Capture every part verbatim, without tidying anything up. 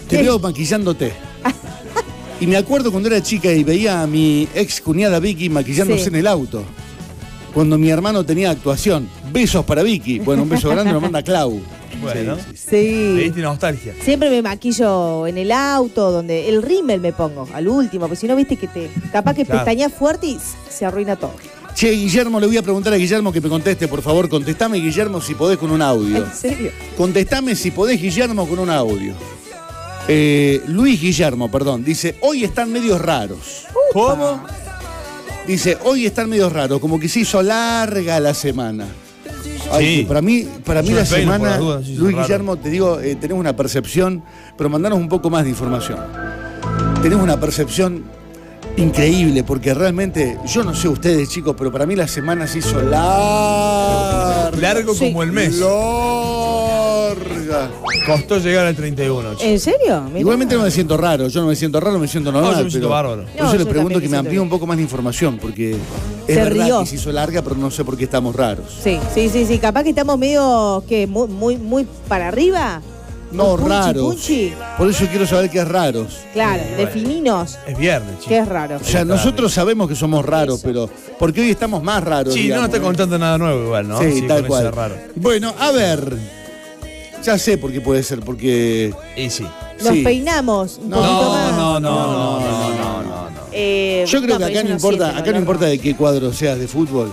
Te veo maquillándote. Y me acuerdo cuando era chica y veía a mi ex cuñada Vicky maquillándose sí. en el auto. Cuando mi hermano tenía actuación. Besos para Vicky. Bueno, un beso grande lo manda Clau. Bueno, sí. sí. sí. nostalgia. Siempre me maquillo en el auto, donde el rímel me pongo, al último, porque si no, viste que te capaz que claro. pestañas fuerte y se arruina todo. Che, Guillermo, le voy a preguntar a Guillermo que me conteste, por favor. Contestame, Guillermo, si podés con un audio. ¿En serio? Contestame si podés, Guillermo, con un audio. Eh, Luis Guillermo, perdón, dice, hoy están medios raros. ¿Cómo? Dice, hoy están medios raros, como que se hizo larga la semana. Ay, sí. Para mí, para mí la semana, duda, sí, Luis Guillermo, raro. Te digo, eh, tenemos una percepción, pero mandanos un poco más de información. Tenemos una percepción increíble, porque realmente, yo no sé ustedes, chicos, pero para mí la semana se hizo larga. Largo sí. como el mes. Larga. Costó llegar al treinta y uno. Chico. ¿En serio? Mira. Igualmente no me siento raro, yo no me siento raro, me siento normal. No, yo me siento pero bárbaro. Por no, eso yo le pregunto que me amplíe bien. un poco más de información, porque es se verdad rió. que se hizo larga, pero no sé por qué estamos raros. Sí, sí, sí, sí. Capaz que estamos medio, ¿qué? Muy, muy, muy para arriba. No, punchi, raros. Punchi. Por eso quiero saber qué es raros. Claro, sí, defininos. Es viernes, chico. ¿Qué es raro? O sea, nosotros sabemos que somos raros, eso. Pero porque hoy estamos más raros. Sí, digamos, no está contando nada nuevo igual, ¿no? Sí, sí tal cual. Raro. Bueno, a ver. Ya sé por qué puede ser, porque... Y sí. Nos sí. peinamos un no, poquito más. No, no, no, no, no, no, no. no. Eh, Yo creo no, que acá no importa, siempre, acá no, no importa de qué cuadro seas de fútbol.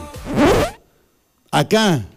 Acá,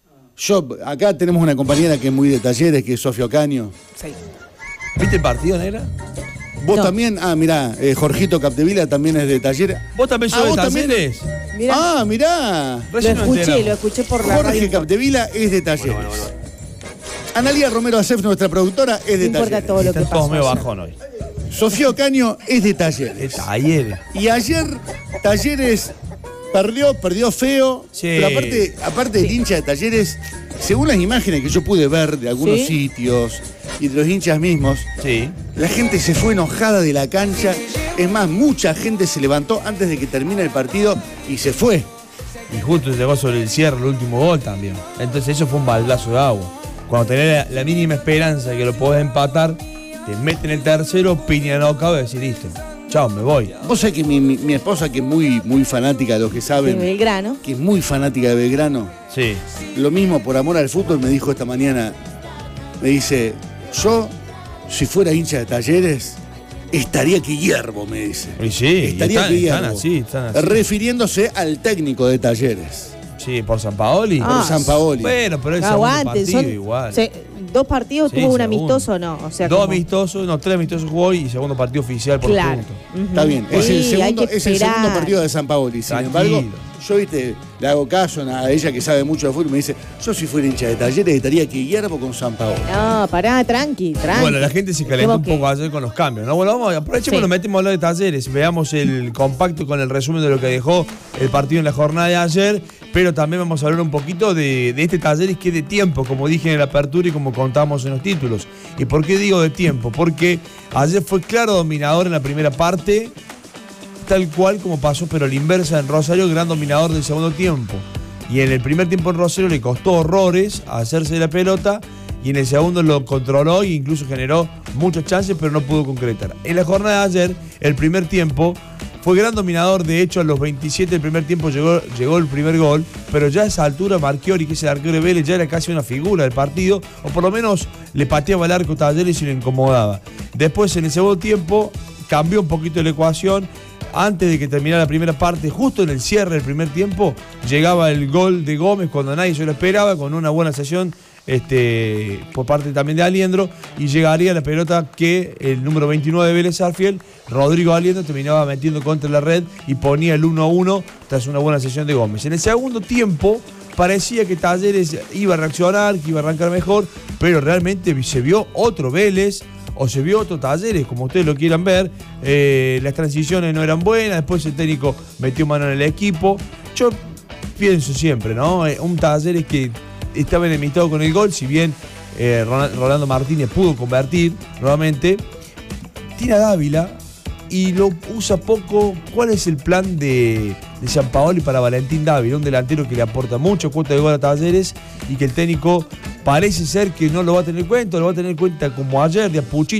yo, acá tenemos una compañera que es muy de Talleres, que es Sofía Ocaño. Sí. ¿Viste el partido, Negra? Vos no. también, ah, mirá, eh, Jorgito Capdevila también es de Talleres. ¿Vos también sos ah, de ¿vos Talleres? También? Mirá. Ah, mirá. Lo escuché, lo escuché por la Jorge radio. Capdevila es de Talleres. Bueno, bueno, bueno. Analía Romero Acef, nuestra productora, es de no importa Talleres. todo lo que Están todos pasa. medio bajón hoy. Sofía Ocaño es de Talleres. De Talleres. Y ayer Talleres perdió, perdió feo. Sí. Pero aparte, aparte Sí. del hincha de Talleres, según las imágenes que yo pude ver de algunos ¿Sí? sitios y de los hinchas mismos, Sí. la gente se fue enojada de la cancha. Es más, mucha gente se levantó antes de que termine el partido y se fue. Y justo llegó sobre el cierre el último gol también. Entonces eso fue un baldazo de agua. Cuando tenés la, la mínima esperanza de que lo podés empatar, te meten el tercero, piña knockout y decís, listo, chao, me voy. Vos sabés que mi, mi, mi esposa, que es muy, muy fanática de los que saben, De Belgrano. que es muy fanática de Belgrano, Sí. lo mismo por amor al fútbol me dijo esta mañana, me dice, yo, si fuera hincha de Talleres, estaría que hiervo, me dice. Y sí, estaría están, que hiervo. están así, están así. Refiriéndose al técnico de Talleres. Sí, por San Paoli. Ah, por San Paoli. Bueno, pero el No segundo aguanten, partido son igual. se, dos partidos, Sí, tuvo un segundo. amistoso, no. O sea, Dos como, amistosos, no, tres amistosos jugó y segundo partido oficial por claro. punto. Uh-huh. Está bien, es, el Sí, hay segundo, que es el esperar. segundo partido de San Paoli. Sin Tranquilo. embargo, yo, viste, le hago caso a ella que sabe mucho de fútbol y me dice, yo si fuera hincha de Talleres estaría que hiervo con San Paoli. No, pará, tranqui, tranqui. Bueno, la gente se calentó un Tengo poco ayer con los cambios, ¿no? Bueno, vamos, aprovechemos, Sí. nos metemos a hablar de Talleres, veamos el compacto con el resumen de lo que dejó el partido en la jornada de ayer, pero también vamos a hablar un poquito de, de este Talleres que es de tiempo, como dije en la apertura y como contamos en los títulos. ¿Y por qué digo de tiempo? Porque ayer fue claro dominador en la primera parte, tal cual como pasó, pero a la inversa en Rosario, gran dominador del segundo tiempo. Y en el primer tiempo en Rosario le costó horrores hacerse de la pelota y en el segundo lo controló e incluso generó muchas chances, pero no pudo concretar. En la jornada de ayer, el primer tiempo fue gran dominador, de hecho a los veintisiete del primer tiempo llegó, llegó el primer gol, pero ya a esa altura Marchiori, que es el arquero de Vélez, ya era casi una figura del partido, o por lo menos le pateaba el arco a Talleres y lo incomodaba. Después en el segundo tiempo cambió un poquito la ecuación. Antes de que terminara la primera parte, justo en el cierre del primer tiempo, llegaba el gol de Gómez cuando nadie se lo esperaba, con una buena sesión este, por parte también de Aliendro, y llegaría la pelota que el número veintinueve de Vélez Sarsfield, Rodrigo Aliendro, terminaba metiendo contra la red y ponía el uno a uno tras una buena sesión de Gómez. En el segundo tiempo parecía que Talleres iba a reaccionar, que iba a arrancar mejor, pero realmente se vio otro Vélez, o se vio otro Talleres, como ustedes lo quieran ver. Eh, las transiciones no eran buenas, después el técnico metió mano en el equipo. Yo pienso siempre, ¿no? Eh, un Talleres que estaba enemistado con el gol, si bien eh, Rolando Martínez pudo convertir nuevamente. Tiene a Dávila y lo usa poco. ¿Cuál es el plan de, de Sampaoli para Valentín Dávila? Un delantero que le aporta mucho cuota de gol a Talleres y que el técnico parece ser que no lo va a tener en cuenta, lo va a tener en cuenta como ayer de Apuchito.